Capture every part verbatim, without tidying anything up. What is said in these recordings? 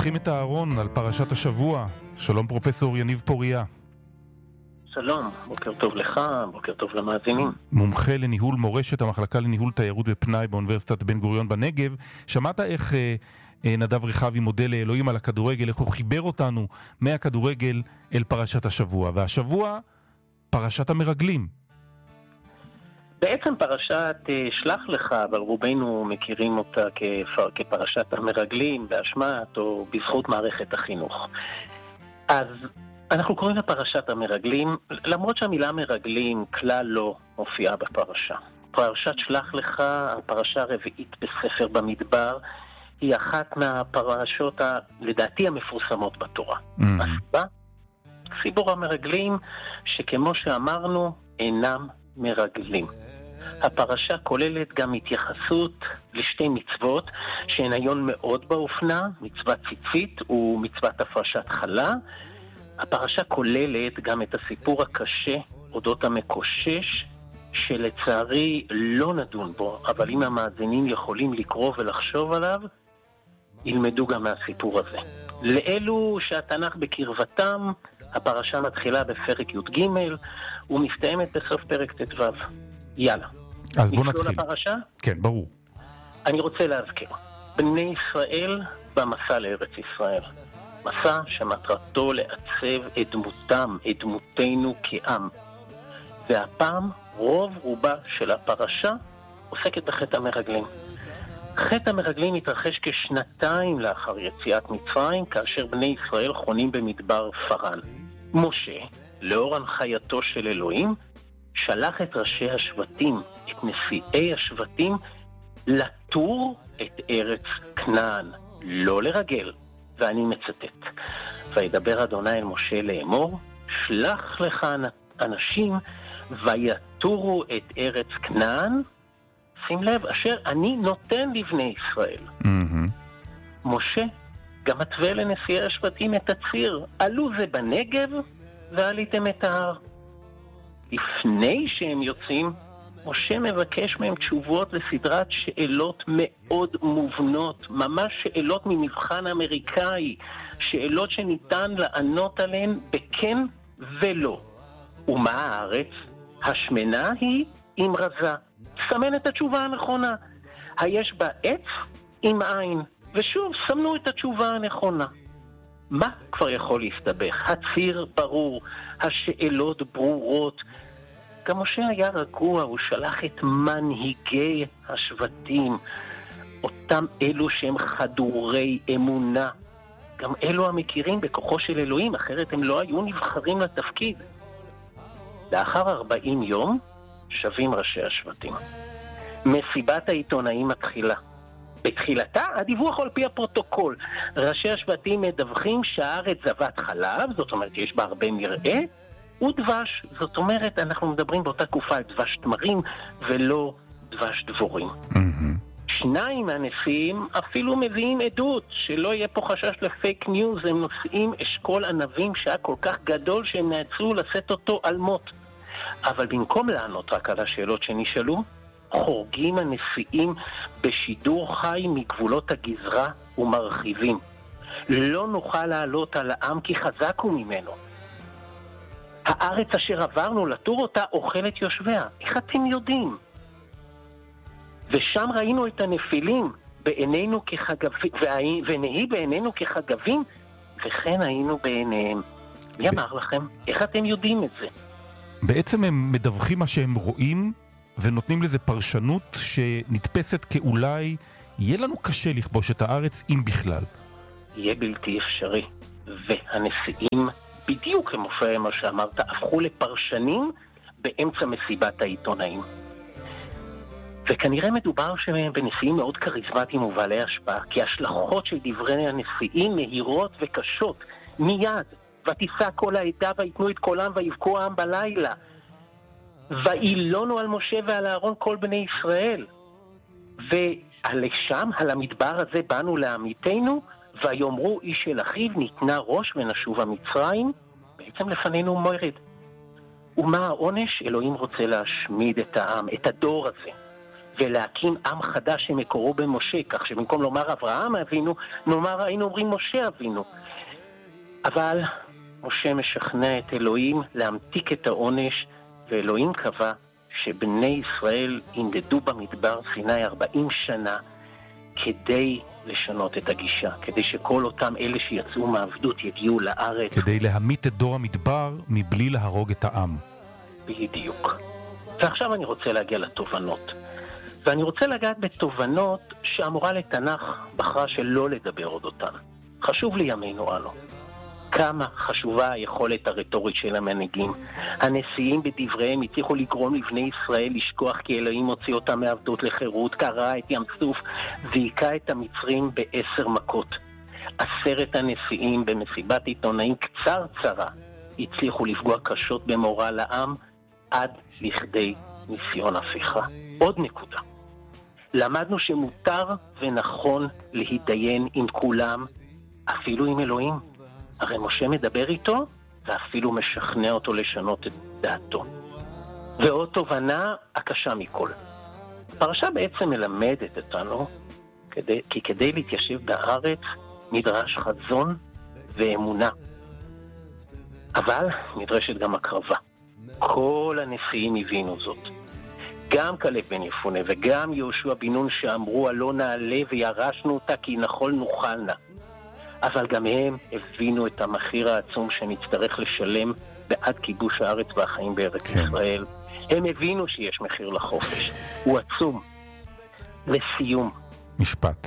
פותחים את הארון על פרשת השבוע. שלום פרופסור יניב פוריה. שלום, בוקר טוב לך, בוקר טוב למאזינים. מומחה לניהול מורשת, המחלקה לניהול תיירות ופנאי באוניברסיטת בן גוריון בנגב. שמעת איך אה, אה, נדב רחבי מודה לאלוהים על הכדורגל, איך הוא חיבר אותנו מהכדורגל אל פרשת השבוע. והשבוע, פרשת המרגלים. בעצם פרשת שלח לך, אבל רובנו מכירים אותה כפר, כפרשת המרגלים, באשמת או בזכות מערכת החינוך. אז אנחנו קוראים לפרשת המרגלים, למרות שהמילה מרגלים כלל לא מופיעה בפרשה. פרשת שלח לך, הפרשה הרביעית בספר במדבר, היא אחת מהפרשות, ה, לדעתי, המפורסמות בתורה. Mm-hmm. הסיבה? סיפור המרגלים, שכמו שאמרנו, אינם מרגלים. הפרשה כוללת גם התייחסות לשתי מצוות שהן היום מאוד באופנה, מצוות ציצית ומצוות הפרשת חלה. הפרשה כוללת גם את הסיפור הקשה אודות המקושש, שלצערי לא נדון בו, אבל אם המאזינים יכולים לקרוא ולחשוב עליו, ילמדו גם מהסיפור הזה. לאלו שהתנ"ך בקרבתם, הפרשה מתחילה בפרק י"ג ומסתיימת בסוף פרק ט"ו. יאללה. אז בוא נתחיל. לפרשה? כן, ברור. אני רוצה להזכיר. בני ישראל במסע לארץ ישראל. מסע שמטרתו לעצב את דמותם, את דמותנו כעם. והפעם רוב רובה של הפרשה עוסקת בחטא המרגלים. חטא המרגלים מתרחש כשנתיים לאחר יציאת מצרים, כאשר בני ישראל חונים במדבר פרן. משה, לאור הנחייתו של אלוהים, שלח את ראשי השבטים, את נשיאי השבטים, לתור את ארץ כנען, לא לרגל. ואני מצטט. וידבר אדוני אל משה לאמור, שלח לך אנשים ויתורו את ארץ כנען, שים לב, אשר אני נותן לבני ישראל. Mm-hmm. משה גם מתווה לנשיאי השבטים את הציר, עלו זה בנגב ועליתם את ההר. לפני שהם יוצאים, משה מבקש מהם תשובות לסדרת שאלות מאוד מובנות, ממש שאלות ממבחן אמריקאי, שאלות שניתן לענות עליהן בכן ולא. ומה הארץ? השמנה היא עם רזה. סמן את התשובה הנכונה. היש בה עץ עם עין. ושוב, סמנו את התשובה הנכונה. מה כבר יכול להסתבך? הציר ברור, השאלות ברורות. גם משה היה רגוע, הוא שלח את מנהיגי השבטים, אותם אלו שהם חדורי אמונה, גם אלו המכירים בכוחו של אלוהים, אחרת הם לא היו נבחרים לתפקיד. לאחר ארבעים יום שווים ראשי השבטים. מסיבת העיתונאים מתחילה. בתחילתה הדיווח על פי הפרוטוקול. ראשי השבטים מדווחים שהארץ זבת חלב, זאת אומרת יש בה הרבה מרעה, ודבש, זאת אומרת אנחנו מדברים באותה תקופה על דבש תמרים ולא דבש דבורים. Mm-hmm. שניים מהנשיאים אפילו מביאים עדות, שלא יהיה פה חשש לפייק ניוז, הם נושאים אשכול ענבים שהיה כל כך גדול שהם נעצרו לשאת אותו על מות. אבל במקום לענות רק על השאלות שנשאלו, חורגים הנשיאים בשידור חי מגבולות הגזרה ומרחיבים. לא נוכל לעלות על העם כי חזק הוא ממנו. הארץ אשר עברנו לתור אותה אוכלת יושביה. איך אתם יודעים? ושם ראינו את הנפילים בעינינו כחגבים, ונהי בעינינו כחגבים, וכן היינו בעיניהם. מי אמר לכם? איך אתם יודעים את זה? בעצם הם מדווחים מה שהם רואים, ונותנים לזה פרשנות שנתפסת כאולי יהיה לנו קשה לכבוש את הארץ, אם בכלל. יהיה בלתי אפשרי. והנשיאים, בדיוק כמופע מה שאמרת, הפכו לפרשנים באמצע מסיבת העיתונאים. וכנראה מדובר בנשיאים מאוד קריזמטיים ובעלי השפעה, כי השלכות של דברי הנשיאים מהירות וקשות, מיד, ותישא כל העדה ויתנו את קולם ויבכו העם בלילה, ואילונו על משה ועל אהרון כל בני ישראל, ולשם, על המדבר הזה באנו לעמיתנו, ויאמרו איש אל אחיו ניתנה ראש ונשוב המצרים, בעצם לפנינו מרד. ומה העונש? אלוהים רוצה להשמיד את העם, את הדור הזה. ולהקים עם חדש שמקורו במשה, כך שבמקום לומר אברהם אבינו, נאמר היינו אומרים משה אבינו. אבל משה משכנע את אלוהים להמתיק את העונש, ואלוהים קבע שבני ישראל ינדדו במדבר סיני ארבעים שנה כדי לשנות את הגישה, כדי שכל אותם אלה שיצאו מעבדות יגיעו לארץ. כדי להמית את דור המדבר מבלי להרוג את העם. בדיוק. ועכשיו אני רוצה להגיע לתובנות. ואני רוצה לגעת בתובנות שאמורה לתנ"ך בחרה שלא לדבר עוד אותן. חשוב לימינו אנו. כמה חשובה היכולת הרטורית של המנהיגים. הנשיאים בדבריהם הצליחו לגרום לבני ישראל לשכוח כי אלוהים הוציא אותם מעבדות לחירות, קרע את ים סוף והיכה את המצרים בעשר מכות. עשרת הנשיאים במסיבת עיתונאים קצר צרה הצליחו לפגוע קשות במורל העם עד לכדי ניסיון הפיכה. עוד נקודה. למדנו שמותר ונכון להידיין עם כולם, אפילו עם אלוהים. הרי משה מדבר איתו, ואפילו משכנע אותו לשנות את דעתו. ועוד תובנה הקשה מכל. הפרשה בעצם מלמדת אותנו, כדי, כי כדי להתיישב בארץ, נדרש חזון ואמונה. אבל נדרשת גם הקרבה. כל הנשיאים הבינו זאת. גם כלב בן יפונה וגם יהושע בן נון שאמרו, הלא נעלה וירשנו אותה כי נחול נוכלנה. אבל גם הם הבינו את המחיר העצום שנצטרך לשלם בעד כיבוש הארץ והחיים בארץ כן. ישראל. הם הבינו שיש מחיר לחופש. הוא עצום. לסיום. משפט.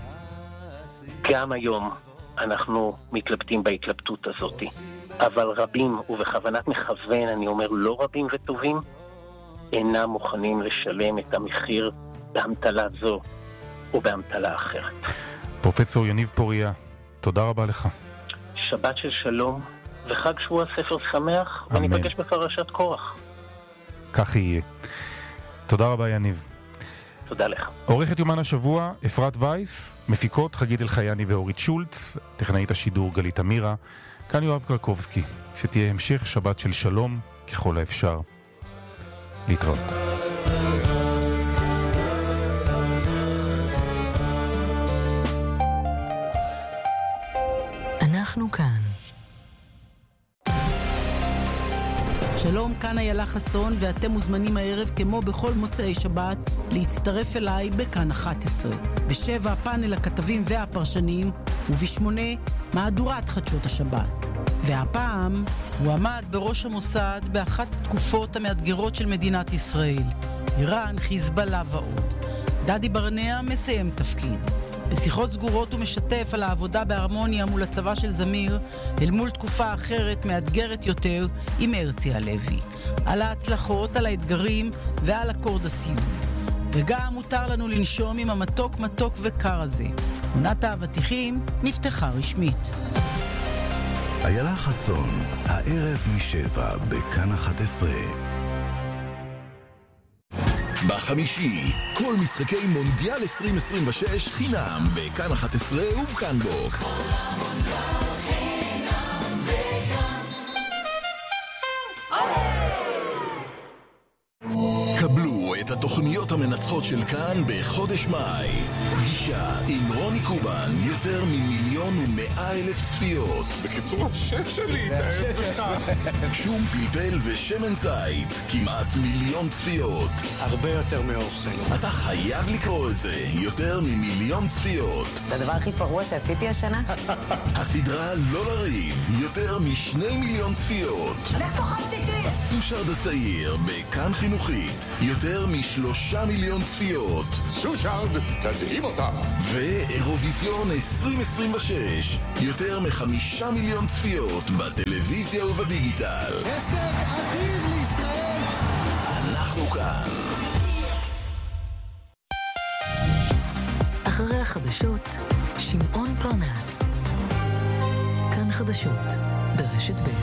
גם היום אנחנו מתלבטים בהתלבטות הזאת. אבל רבים, ובכוונת מכוון, אני אומר לא רבים וטובים, אינם מוכנים לשלם את המחיר בהמתלה זו או בהמתלה אחרת. פרופסור יניב פוריה, תודה רבה לך. שבת של שלום וחג שבוע ספר שמח, אמן. וניפגש בפרשת קורח. כך יהיה. תודה רבה יניב. תודה לך. עורכת יומן השבוע אפרת וייס, מפיקות חגית אלחייני ואורית שולץ, טכנאית השידור גלית אמירה, כאן יואב קרקובסקי. שתהיה המשך שבת של שלום ככל האפשר. להתראות. אנחנו כאן. שלום, כאן איילה חסון, ואתם מוזמנים הערב כמו בכל מוצאי שבת להצטרף אליי בכאן אחת עשרה. בשבע פאנל הכתבים והפרשנים, ובשמונה מהדורת חדשות השבת. והפעם הוא עמד בראש המוסד באחת התקופות המאתגרות של מדינת ישראל. איראן, חיזבאללה ועוד. דדי ברנע מסיים תפקיד. בשיחות סגורות הוא משתף על העבודה בהרמוניה מול הצבא של זמיר, אל מול תקופה אחרת מאתגרת יותר עם הרצי הלוי. על ההצלחות, על האתגרים ועל אקורד הסיום. וגם מותר לנו לנשום עם המתוק מתוק וקר הזה. עונת האבטיחים נפתחה רשמית. איילה חסון, הערב משבע בכאן אחת עשרה. בחמישי, כל משחקי מונדיאל עשרים עשרים ושש חינם בכאן אחת עשרה ובכאן בוקס. קבלו את התוכניות המנצחות של כאן בחודש מאי. פגישה עם רוני קובן, יותר ממיליון ומאה אלף צפיות. בקיצור, השם שלי, תאהב לך. שום פלפל ושמן זית, כמעט מיליון צפיות. הרבה יותר מאוכל. אתה חייב לקרוא את זה, יותר ממיליון צפיות. זה הדבר הכי פרוע שעשיתי השנה? הסדרה לא לריב, יותר משני מיליון צפיות. לך תאכל איתי! סושרד הצעיר, בכאן חינוכית, יותר משלושה מיליון צפיות. סושרד, תדהים אותם. ואירוויזיון עשרים עשרים ושש, יותר מחמישה מיליון צפיות בטלוויזיה ובדיגיטל. הישג אדיר לישראל. אנחנו כאן. אחרי החדשות, שמעון פרנס. כאן חדשות, ברשת ב'.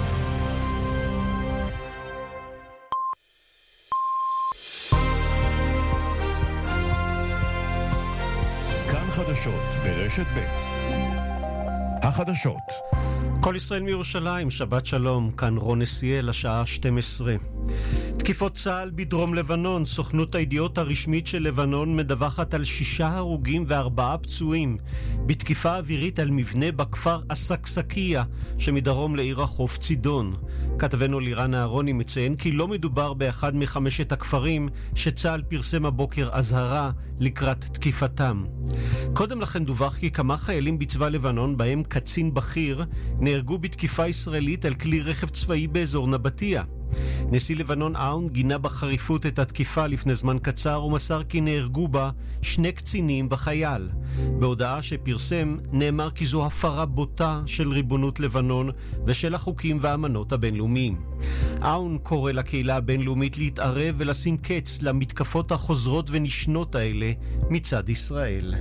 חדשות ברשת ב'. החדשות. כל ישראל מירושלים, שבת שלום, כאן רון נסיאל, השעה שתים עשרה. תקיפות צה"ל בדרום לבנון. סוכנות הידיעות הרשמית של לבנון מדווחת על שישה הרוגים וארבעה פצועים בתקיפה אווירית על מבנה בכפר אסקסקיה שמדרום לעיר החוף צידון. כתבנו לירן אהרוני מציין כי לא מדובר באחד מחמשת הכפרים שצה"ל פרסם הבוקר אזהרה לקראת תקיפתם. קודם לכן דווח כי כמה חיילים בצבא לבנון, בהם קצין בכיר, נהרגו בתקיפה ישראלית על כלי רכב צבאי באזור נבטיה. נשיא לבנון אאון גינה בחריפות את התקיפה לפני זמן קצר ומסר כי נהרגו בה שני קצינים בחייל. בהודעה שפרסם נאמר כי זו הפרה בוטה של ריבונות לבנון ושל החוקים והאמנות הבינלאומיים. אאון קורא לקהילה הבינלאומית להתערב ולשים קץ למתקפות החוזרות ונשנות האלה מצד ישראל.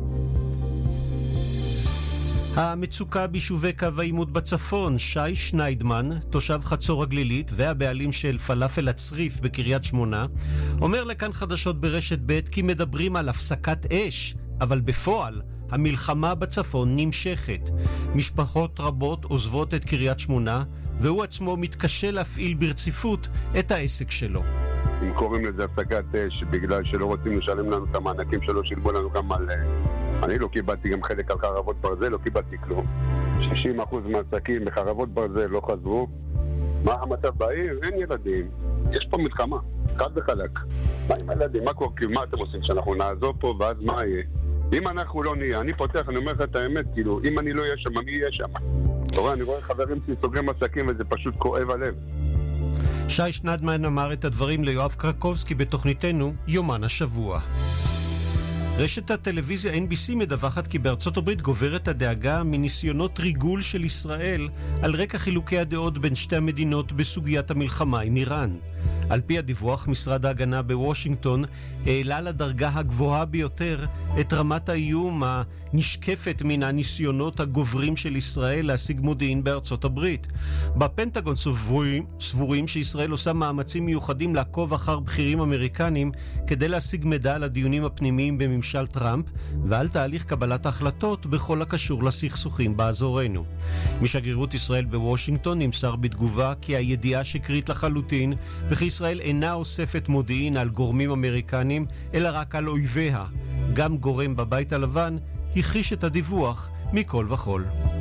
המצוקה ביישובי קו העימות בצפון. שי שניידמן, תושב חצור הגלילית והבעלים של פלאפל הצריף בקריית שמונה, אומר לכאן חדשות ברשת ב' כי מדברים על הפסקת אש, אבל בפועל המלחמה בצפון נמשכת. משפחות רבות עוזבות את קריית שמונה, והוא עצמו מתקשה להפעיל ברציפות את העסק שלו. אם קוראים לזה הפסקת אש בגלל שלא רוצים לשלם לנו את המענקים שלא שילמו לנו גם על... אני לא קיבלתי גם חלק על חרבות ברזל, לא קיבלתי כלום. שישים אחוז מהעסקים בחרבות ברזל לא חזרו. מה המצב בעיר? אין ילדים. יש פה מלחמה, חד וחלק. מה עם הילדים? מה קורה? מה אתם עושים שאנחנו נעזור פה ואז מה יהיה? אם אנחנו לא נהיה, אני פותח, אני אומר לך את האמת, כאילו, אם אני לא אהיה שם, מי יהיה שם? אתה רואה, אני רואה חברים שסוגרים עסקים וזה פשוט כואב הלב. שי שניידמן אמר את הדברים ליואב קרקובסקי בתוכניתנו יומן השבוע. רשת הטלוויזיה אן בי סי מדווחת כי בארצות הברית גוברת הדאגה מניסיונות ריגול של ישראל על רקע חילוקי הדעות בין שתי המדינות בסוגיית המלחמה עם איראן. על פי הדיווח, משרד ההגנה בוושינגטון העלה לדרגה הגבוהה ביותר את רמת האיום הנשקפת מן הניסיונות הגוברים של ישראל להשיג מודיעין בארצות הברית. בפנטגון סבורים, סבורים שישראל עושה מאמצים מיוחדים לעקוב אחר בכירים אמריקנים כדי להשיג מידע על הדיונים הפנימיים בממשל טראמפ ועל תהליך קבלת ההחלטות בכל הקשור לסכסוכים באזורנו. משגרירות ישראל בוושינגטון נמסר בתגובה כי הידיעה שקרית לחלוטין וכי ישראל אינה אוספת מודיעין על גורמים אמריקנים אלא רק על אויביה. גם גורם בבית הלבן הכחיש את הדיווח מכל וכל.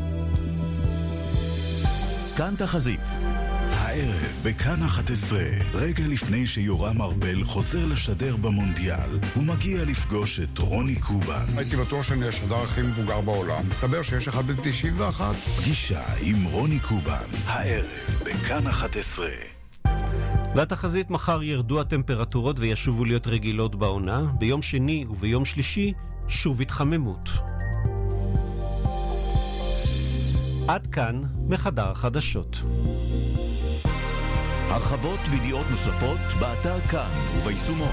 כאן תחזית. הערב בכאן אחת עשרה, רגע לפני שיורם ארבל חוזר לשדר במונדיאל, הוא מגיע לפגוש את רוני קובן. הייתי בטוח שאני השדר הכי מבוגר בעולם. מסתבר שיש אחד בן תשעים ואחת. פגישה עם רוני קובן, הערב בכאן אחת עשרה. והתחזית: מחר ירדו הטמפרטורות וישובו להיות רגילות בעונה. ביום שני וביום שלישי שוב התחממות. עד כאן מחדר החדשות. הרחבות וידיעות נוספות באתר כאן וביישומון.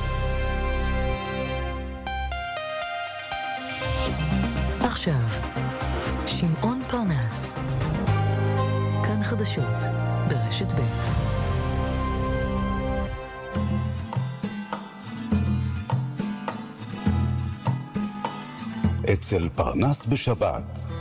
עכשיו שמעון פרנס, כאן חדשות ברשת ב'. אצל פרנס בשבת,